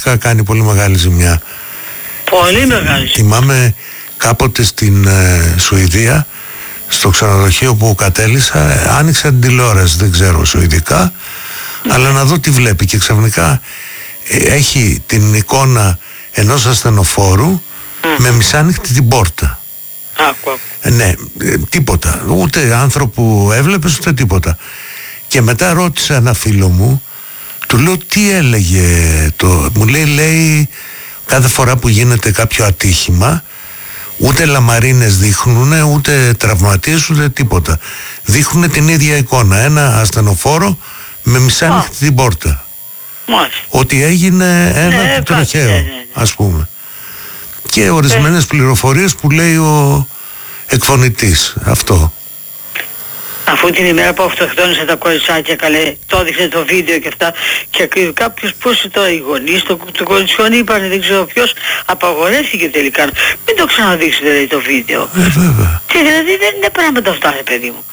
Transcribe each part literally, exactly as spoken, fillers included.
είχα κάνει πολύ μεγάλη ζημιά. Πολύ μεγάλη. Θυμάμαι κάποτε στην ε, Σουηδία, στο ξενοδοχείο που κατέλησα, ε, άνοιξα την τηλεόραση, δεν ξέρω σουηδικά, mm. αλλά να δω τι βλέπει, και ξαφνικά ε, έχει την εικόνα ενός ασθενοφόρου mm. με μισάνοιχτη την πόρτα. Άκου. Ε, ναι, ε, τίποτα, ούτε άνθρωπο έβλεπες ούτε τίποτα. Και μετά ρώτησα ένα φίλο μου, του λέω τι έλεγε το, μου λέει, λέει κάθε φορά που γίνεται κάποιο ατύχημα, ούτε λαμαρίνες δείχνουνε, ούτε τραυματίες, ούτε τίποτα. Δείχνουνε την ίδια εικόνα, ένα ασθενοφόρο με μισάνοιχτη την πόρτα. Μάλιστα. Ότι έγινε ένα ναι, τροχαίο, ναι, ναι, ναι. ας πούμε. Και ορισμένες ε. πληροφορίες που λέει ο εκφωνητής, αυτό. Αφού την ημέρα που αυτοκτόνησε τα κοριτσάκια, καλέ, το έδειξε το βίντεο και αυτά, και κάποιος, πώς τώρα, οι γονείς, το, το κοριτσιόν είπαν, δεν ξέρω ποιος, απαγορεύτηκε τελικά. Μην το ξαναδείξετε, λέει, το βίντεο. Ε, βέβαια. Και δηλαδή δεν είναι πράγματα αυτά, ρε παιδί μου.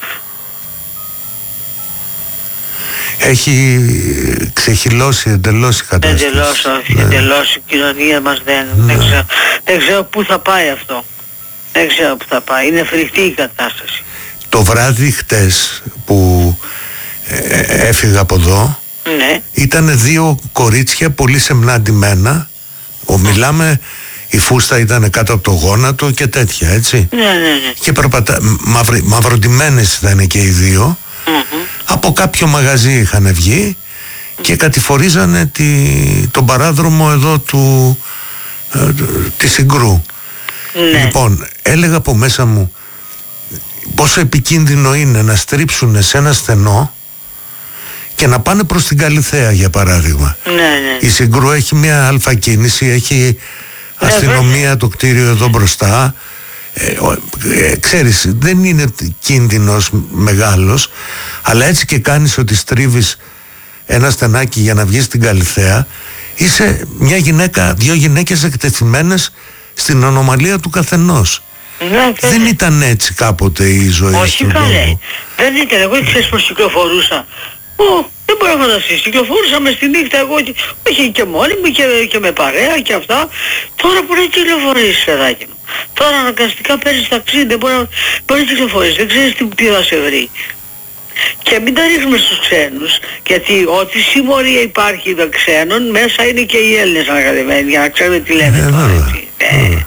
Έχει ξεχυλώσει εντελώς η κατάσταση. Εντελώς, όχι, ναι. εντελώς η κοινωνία μας δεν, ναι. δεν, ξέρω, δεν ξέρω πού θα πάει αυτό. Δεν ξέρω πού θα πάει, είναι φρικτή η κατάσταση. Το βράδυ χτες που ε, έφυγα από εδώ, ναι. ήταν δύο κορίτσια πολύ σεμνά ντυμένα. Ο, μιλάμε, η φούστα ήταν κάτω από το γόνατο και τέτοια, έτσι. Ναι, ναι, ναι. Και περπατα... μαυρι... μαυροντυμένες ήταν και οι δύο. Mm-hmm. Από κάποιο μαγαζί είχαν βγει και κατηφορίζανε τη... τον παράδρομο εδώ του... ε, της Συγκρού. Ναι. Λοιπόν, έλεγα από μέσα μου πόσο επικίνδυνο είναι να στρίψουν σε ένα στενό και να πάνε προς την Καλιθέα, για παράδειγμα. Ναι, ναι. Η Συγκρού έχει μια αλφακίνηση, έχει αστυνομία, ναι, το κτίριο εδώ μπροστά. Ε, ε, ξέρεις, δεν είναι κίνδυνος μεγάλος, αλλά έτσι και κάνεις ότι στρίβεις ένα στενάκι για να βγεις στην Καλιθέα, είσαι μια γυναίκα, δύο γυναίκες εκτεθειμένες στην ανομαλία του καθενός. Ναι, δεν ναι. ήταν έτσι κάποτε η ζωή. Όχι καλέ, δεν ήταν. Εγώ ξέρεις πως κυκλοφορούσα. Ω, δεν μπορώ να φανταστείς, κυκλοφορούσα μες τη νύχτα εγώ, όχι και μόνη μου και, και με παρέα και αυτά. Τώρα μπορεί να κυκλοφορήσεις, παιδάκι μου. Τώρα αναγκαστικά παίρνεις ταξίδι, δεν μπορεί να, μπορεί να κυκλοφορήσεις, δεν ξέρεις τι θα σε βρει. Και μην τα ρίχνουμε στους ξένους, γιατί ό,τι συμμορία υπάρχει των ξένων, μέσα είναι και οι Έλληνες ανακατεμένοι, για να ξέρουμε τι λέμε ε, τώρα, έτσι. Ε,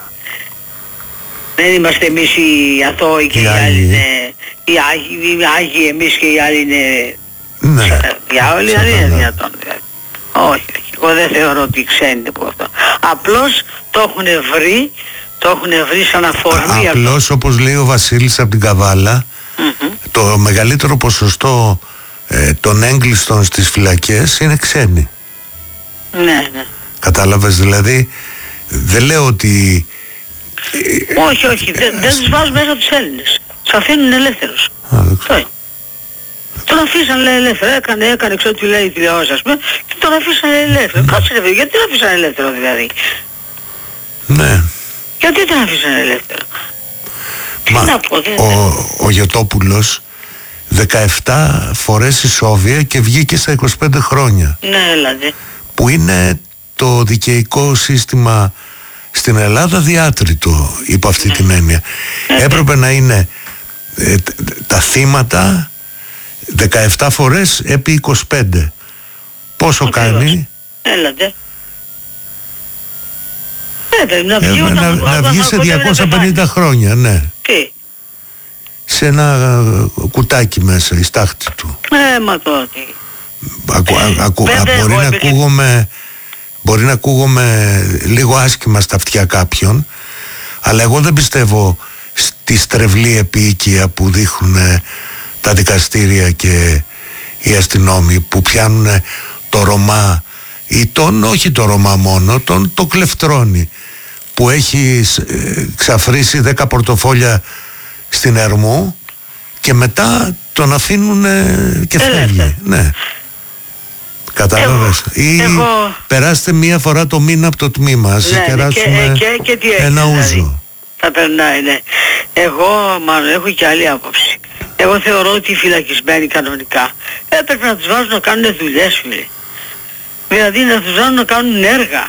δεν είμαστε εμείς οι αθώοι και οι, οι άλλοι είναι οι Άγιοι, οι Άγιοι εμείς και οι άλλοι είναι... Ναι. Για όλοι δεν είναι δυνατόν δηλαδή. Όχι, εγώ δεν θεωρώ ότι ξένοι είναι από αυτό. Απλώς το έχουν βρει, το έχουν βρει σαν αφορμή. Απλώς όπως λέει ο Βασίλης από την Καβάλα, mm-hmm. το μεγαλύτερο ποσοστό ε, των έγκλειστων στις φυλακές είναι ξένοι. Ναι, ναι. Κατάλαβες, δηλαδή δεν λέω ότι... Όχι, όχι, δεν, δεν τους βάζουν μέσα τους Έλληνες. Τους αφήνουν ελεύθερους. Τον αφήσαν, λέει, ελεύθερο, έκανε, έκανε, ξέρω τι λέει η τηλεόραση, ας πούμε, και τον αφήσαν ελεύθερο. Κάτσε ρε παιδί, γιατί τον αφήσαν ελεύθερο δηλαδή? Ναι. Γιατί τον αφήσαν ελεύθερο? Μα, τι να πω, δεν, ο, ο Γιωτόπουλος δεκαεπτά φορές ισόβια και βγήκε στα είκοσι πέντε χρόνια. Ναι, δηλαδή. Που είναι το δικαιικό σύστημα στην Ελλάδα διάτριτο, υπό αυτή ναι. την έννοια. Ναι. Έπρεπε να είναι ε, τα θύματα δεκαεπτά φορές επί είκοσι πέντε. Πόσο okay, κάνει? Έλατε. Ε, να βγει, ε, όταν, να, όταν, να βγει σε διακόσια πενήντα χρόνια, ναι. Τι? Σε ένα κουτάκι μέσα, η στάχτη του. Ε, μα τότε. Ακου, α, ακου, α, μπορεί, να ακούγομαι, μπορεί να ακούγομαι λίγο άσχημα στα αυτιά κάποιον, αλλά εγώ δεν πιστεύω στη στρεβλή επίοικια που δείχνουν τα δικαστήρια και οι αστυνόμοι, που πιάνουν το Ρωμά ή τον, όχι το Ρωμά μόνο, τον το κλεφτρώνει, που έχει ε, ξαφρίσει δέκα πορτοφόλια στην Ερμού και μετά τον αφήνουν ε, και φεύγει. Ναι. Κατάλαβες. Ή εγώ... περάστε μία φορά το μήνα από το τμήμα, ας ναι, κεράσουμε και, και, και τι ένα έχεις, ούζο. Δηλαδή, θα περνάει, ναι. Εγώ μάλλον έχω και άλλη άποψη. Εγώ θεωρώ ότι οι φυλακισμένοι κανονικά έπρεπε να τους βάζουν να κάνουν δουλειές, φίλοι. Δηλαδή να τους βάζουν να κάνουν έργα.